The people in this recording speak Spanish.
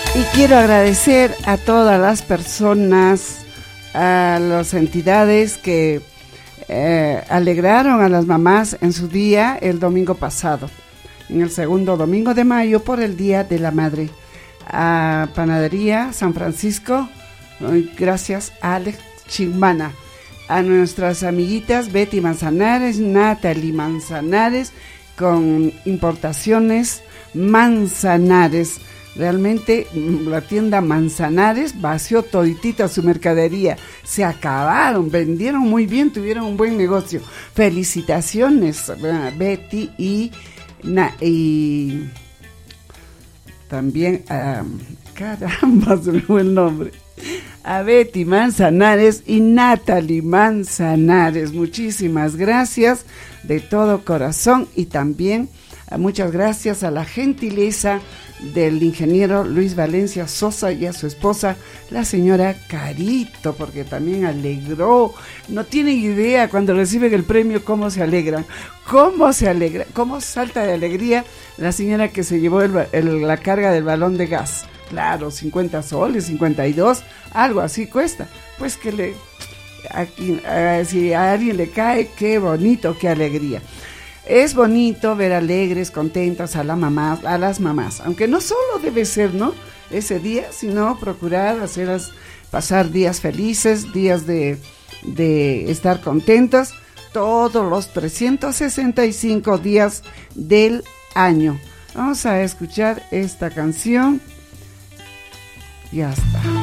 Y quiero agradecer a todas las personas, a las entidades que alegraron a las mamás en su día el domingo pasado, en el segundo domingo de mayo por el Día de la Madre. A Panadería San Francisco, gracias a Alex Chimana. A nuestras amiguitas Betty Manzanares, Natalie Manzanares, con importaciones Manzanares. Realmente la tienda Manzanares vació toditita su mercadería, se acabaron, vendieron muy bien, tuvieron un buen negocio. Felicitaciones Betty y también caramba, se me fue el nombre, a Betty Manzanares y Natalie Manzanares. Muchísimas gracias de todo corazón, y también muchas gracias a la gentileza del ingeniero Luis Valencia Sosa y a su esposa, la señora Carito, porque también alegró. No tienen idea cuando reciben el premio cómo se alegran, cómo salta de alegría la señora que se llevó la carga del balón de gas. Claro, 50 soles, 52, algo así cuesta. Pues que si a alguien le cae, qué bonito, qué alegría. Es bonito ver alegres, contentas a las mamás, aunque no solo debe ser, ¿no?, ese día, sino procurar hacerlas pasar días felices, días de estar contentas, todos los 365 días del año. Vamos a escuchar esta canción. Ya está.